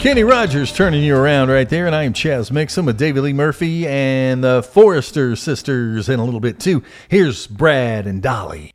Kenny Rogers turning you around right there, and I am Chaz Mixon with David Lee Murphy and the Forrester sisters in a little bit too. Here's Brad and Dolly.